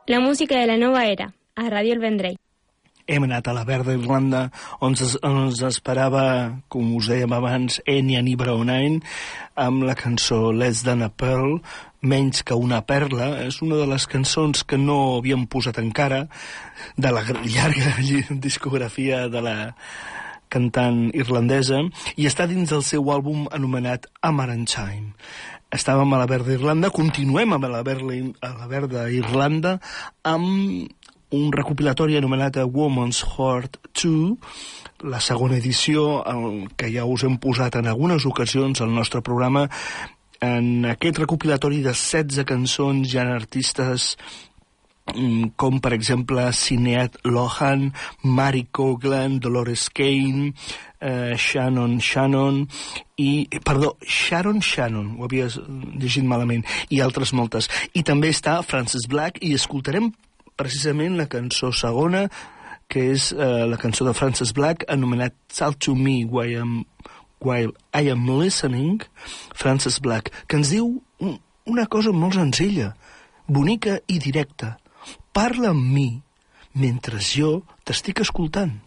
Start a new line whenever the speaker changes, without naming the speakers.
La música de la nova era, a Ràdio El Vendrell.
Hem anat a la verda Irlanda, on ens esperava, com us dèiem abans, Enya Nibaraonain, amb la cançó Less Than a Pearl, menys que una perla. És una de les cançons que no havíem posat encara de la llarga discografia de la cantant irlandesa, i està dins del seu àlbum anomenat Amaranthine. Estàvem a la verda Irlanda, continuem a la verda Irlanda amb un recopilatori anomenat A Woman's Heart 2, la segona edició, que ja us hem posat en algunes ocasions al nostre programa. En aquest recopilatori de 16 cançons hi ha artistes com, per exemple, Sinead Lohan, Mary Coughlan, Dolores Kane, Sharon Shannon, ho havia llegit malament, i altres moltes. I també està Frances Black, i escoltarem precisament la cançó segona, que és la cançó de Frances Black, anomenat Talk to Me While I Am Listening, Frances Black, que ens diu una cosa molt senzilla, bonica i directa. Parla amb mi mentre jo t'estic escoltant.